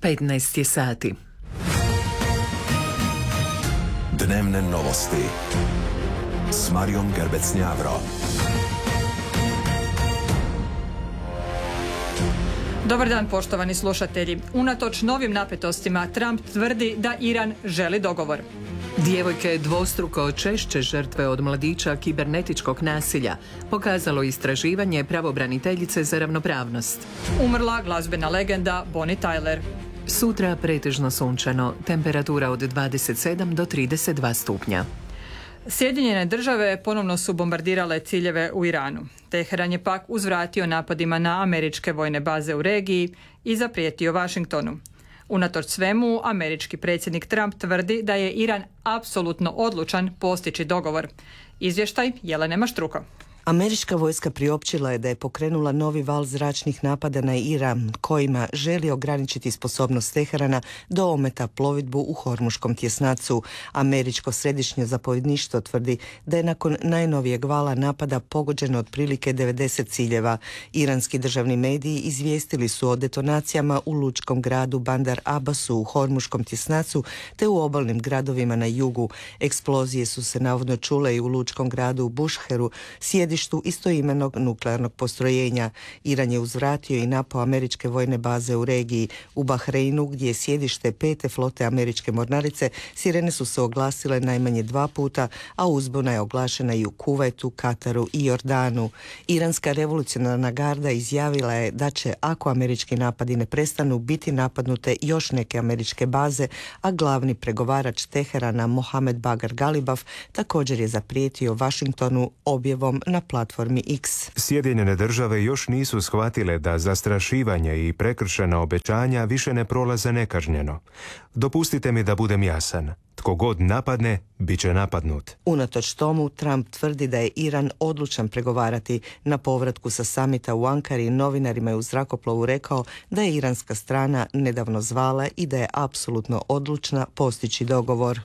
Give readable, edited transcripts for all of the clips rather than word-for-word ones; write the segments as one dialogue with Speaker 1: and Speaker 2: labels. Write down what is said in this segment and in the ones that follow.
Speaker 1: 15 je sati.
Speaker 2: Dnevne novosti s Marijom Gerbec-Njavro.
Speaker 3: Dobar dan, poštovani slušatelji. Unatoč novim napetostima, Trump tvrdi da Iran želi dogovor.
Speaker 1: Djevojke dvostruko češće žrtve od mladića kibernetičkog nasilja, pokazalo istraživanje pravobraniteljice za ravnopravnost.
Speaker 3: Umrla glazbena legenda Bonnie Tyler.
Speaker 1: Sutra pretežno sunčano, temperatura od 27 do 32 stupnja.
Speaker 3: Sjedinjene države ponovno su bombardirale ciljeve u Iranu. Teheran je pak uzvratio napadima na američke vojne baze u regiji i zaprijetio Washingtonu. Unatoč svemu, američki predsjednik Trump tvrdi da je Iran apsolutno odlučan postići dogovor. Izvještaj Jelene Maštruko.
Speaker 4: Američka vojska priopćila je da je pokrenula novi val zračnih napada na Iran, kojima želi ograničiti sposobnost Teherana da ometa plovidbu u Hormuškom tjesnacu. Američko središnje zapovjedništvo tvrdi da je nakon najnovijeg vala napada pogođeno otprilike 90 ciljeva. Iranski državni mediji izvijestili su o detonacijama u lučkom gradu Bandar Abbasu u Hormuškom tjesnacu te u obalnim gradovima na jugu. Eksplozije su se navodno čule i u lučkom gradu u Bušheru, sjedištu istoimenog nuklearnog postrojenja. Iran je uzvratio i napao američke vojne baze u regiji. U Bahreinu, gdje je sjedište 5. flote američke mornarice, sirene su se oglasile najmanje 2 puta, a uzbuna je oglašena i u Kuvajtu, Kataru i Jordanu. Iranska revolucionarna garda izjavila je da će, ako američki napadi ne prestanu, biti napadnute još neke američke baze, a glavni pregovarač Teherana Mohamed Bagar Galibaf također je zaprijetio Washingtonu objavom na platformi X.
Speaker 5: Sjedinjene države još nisu shvatile da zastrašivanje i prekršena obećanja više ne prolaze nekažnjeno. Dopustite mi da budem jasan. Tko god napadne, bit će napadnut.
Speaker 4: Unatoč tomu, Trump tvrdi da je Iran odlučan pregovarati. Na povratku sa samita u Ankari novinarima je u zrakoplovu rekao da je iranska strana nedavno zvala i da je apsolutno odlučna postići dogovor.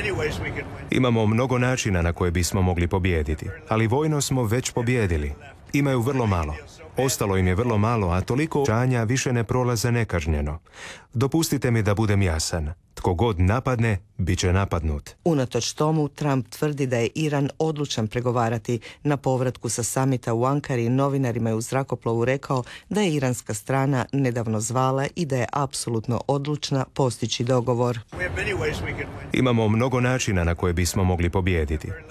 Speaker 5: Imamo mnogo načina na koje bismo mogli pobijediti, ali vojno smo već pobijedili. Imaju vrlo malo. Ostalo im je vrlo malo, a toliko obećanja više ne prolaze nekažnjeno. Dopustite mi da budem jasan. Tko god napadne, bit će napadnut.
Speaker 4: Unatoč tomu, Trump tvrdi da je Iran odlučan pregovarati. Na povratku sa samita u Ankari novinarima je u zrakoplovu rekao da je iranska strana nedavno zvala i da je apsolutno odlučna postići dogovor.
Speaker 5: Imamo mnogo načina na koje bismo mogli pobijediti,